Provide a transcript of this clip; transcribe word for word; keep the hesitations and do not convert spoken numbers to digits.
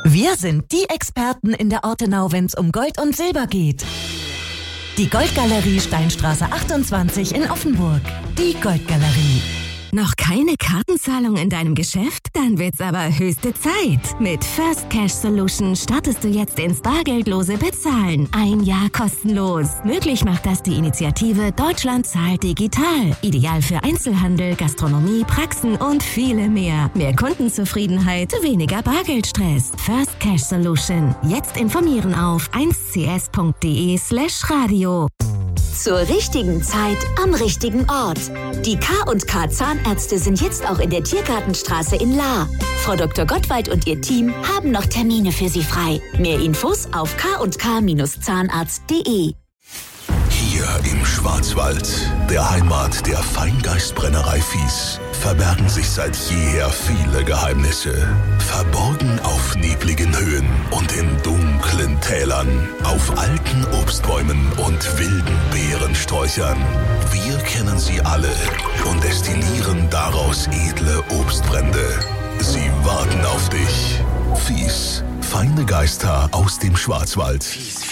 Wir sind die Experten in der Ortenau, wenn's um Gold und Silber geht. Die Goldgalerie Steinstraße achtundzwanzig in Offenburg. Die Goldgalerie. Noch keine Kartenzahlung in deinem Geschäft? Dann wird's aber höchste Zeit. Mit First Cash Solution startest du jetzt ins bargeldlose Bezahlen. Ein Jahr kostenlos. Möglich macht das die Initiative Deutschland zahlt digital. Ideal für Einzelhandel, Gastronomie, Praxen und viele mehr. Mehr Kundenzufriedenheit, weniger Bargeldstress. First Cash Solution. Jetzt informieren auf eins c s punkt de slash radio. Zur richtigen Zeit am richtigen Ort. Die K und K Zahnärzte sind jetzt auch in der Tiergartenstraße in Lahr. Frau Doktor Gottwald und ihr Team haben noch Termine für Sie frei. Mehr Infos auf k und k zahnarzt punkt de. Hier im Schwarzwald, der Heimat der Feingeistbrennerei Fies, verbergen sich seit jeher viele Geheimnisse. Verborgen auf nebligen Höhen und in dunklen Tälern, auf alten Obstbäumen und wilden Beerensträuchern. Wir kennen sie alle und destillieren daraus edle Obstbrände. Sie warten auf dich. Fies, feine Geister aus dem Schwarzwald.